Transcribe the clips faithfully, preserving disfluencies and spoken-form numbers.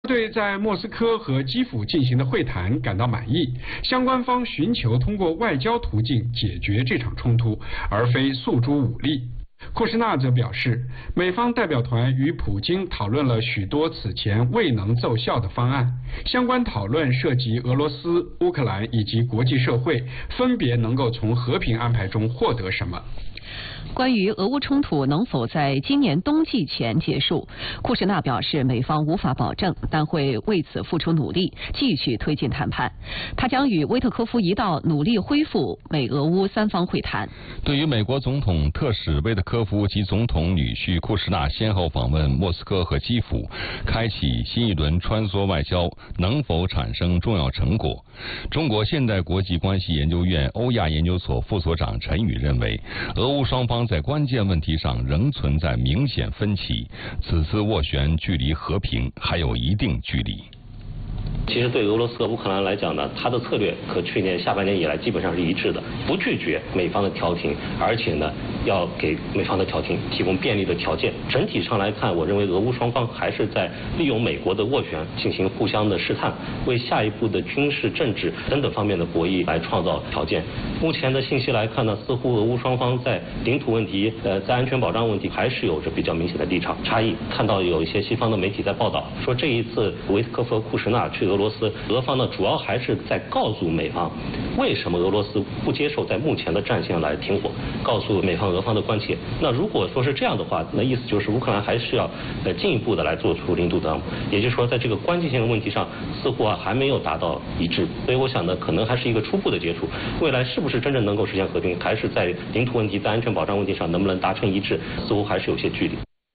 对在莫斯科和基辅进行的会谈感到满意，相关方寻求通过外交途径解决这场冲突，而非诉诸武力。库什纳则表示，美方代表团与普京讨论了许多此前未能奏效的方案，相关讨论涉及俄罗斯、乌克兰以及国际社会分别能够从和平安排中获得什么。 关于俄乌冲突能否在今年冬季前结束，库什纳表示，美方无法保证，但会为此付出努力，继续推进谈判。他将与威特科夫一道努力恢复美俄乌三方会谈。 对于美国总统特使威特科夫及总统女婿库什纳先后访问莫斯科和基辅，开启新一轮穿梭外交，能否产生重要成果？中国现代国际关系研究院欧亚研究所副所长陈宇认为，俄乌双方在关键问题上仍存在明显分歧，此次斡旋距离和平还有一定距离。 其实对俄罗斯和乌克兰来讲呢，它的策略和去年下半年以来基本上是一致的，不拒绝美方的调停，而且呢要给美方的调停提供便利的条件。整体上来看，我认为俄乌双方还是在利用美国的斡旋进行互相的试探，为下一步的军事、政治等等方面的博弈来创造条件。目前的信息来看呢，似乎俄乌双方在领土问题、呃，在安全保障问题还是有着比较明显的立场差异。看到有一些西方的媒体在报道说，这一次维特科夫和库什纳去俄罗斯，俄方呢主要还是在告诉美方，为什么俄罗斯不接受在目前的战线来停火，告诉美方俄方的关切。那如果说是这样的话，那意思就是乌克兰还是要呃进一步的来做出领土担保，也就是说在这个关键性的问题上，似乎啊还没有达到一致。所以我想呢，可能还是一个初步的接触，未来是不是真正能够实现和平，还是在领土问题、在安全保障问题上能不能达成一致，似乎还是有些距离。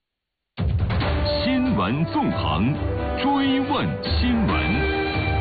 新闻纵横，追问新闻。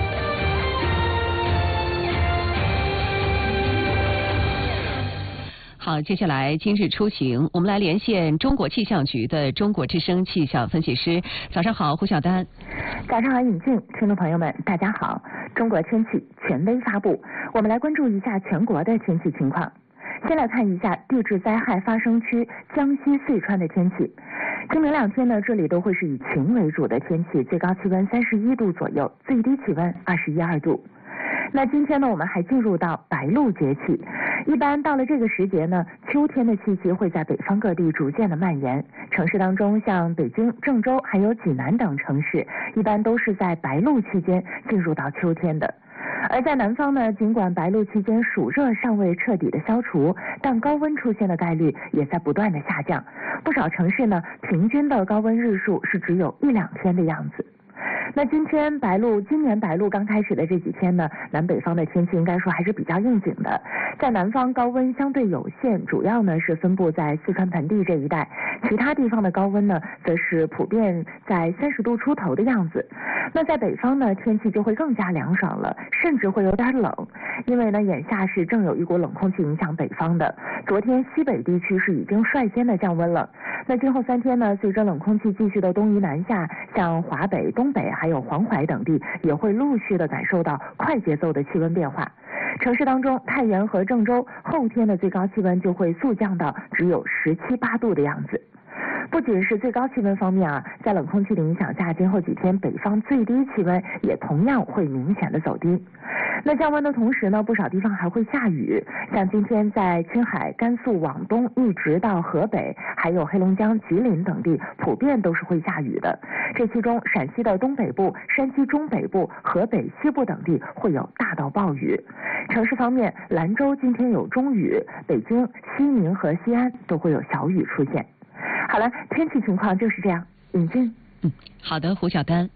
好，接下来今日出行，我们来连线中国气象局的中国之声气象分析师。早上好，胡晓丹。 早上好，尹静，听众朋友们，大家好。中国天气权威发布，我们来关注一下全国的天气情况。先来看一下地质灾害发生区江西、四川的天气。今明两天呢，这里都会是以晴为主的天气，最高气温三十一度左右，最低气温二十一二度。那今天呢，我们还进入到白露节气。一般到了这个时节呢，秋天的气息会在北方各地逐渐的蔓延。城市当中，像北京、郑州还有济南等城市，一般都是在白露期间进入到秋天的。而在南方呢，尽管白露期间暑热尚未彻底的消除，但高温出现的概率也在不断的下降。不少城市呢，平均的高温日数是只有一两天的样子。那今天白露，今年白露刚开始的这几天呢，南北方的天气应该说还是比较应景的。在南方高温相对有限，主要呢是分布在四川盆地这一带，其他地方的高温呢，则是普遍在三十度出头的样子。那在北方呢，天气就会更加凉爽了，甚至会有点冷，因为呢，眼下是正有一股冷空气影响北方的。昨天西北地区是已经率先的降温了。那今后三天呢，随着冷空气继续的东移南下，像华北、东北还有黄淮等地也会陆续的感受到快节奏的气温变化。城市当中，太原和郑州后天的最高气温就会速降到只有十七八度的样子。不仅是最高气温方面啊，在冷空气的影响下，今后几天北方最低气温也同样会明显的走低。那降温的同时呢，不少地方还会下雨，像今天在青海、甘肃往东一直到河北，还有黑龙江、吉林等地，普遍都是会下雨的。这其中，陕西的东北部、山西中北部、河北西部等地会有大到暴雨。城市方面，兰州今天有中雨，北京、西宁和西安都会有小雨出现。好了，天气情况就是这样。尹静， 嗯，好的，胡晓丹。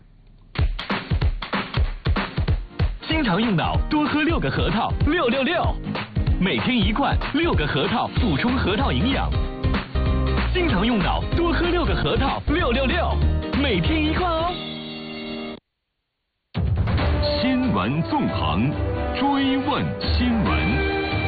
经常用脑，多喝六个核桃，六六六，每天一罐，六个核桃补充核桃营养。经常用脑，多喝六个核桃，六六六，每天一罐哦。新闻纵横，追问新闻。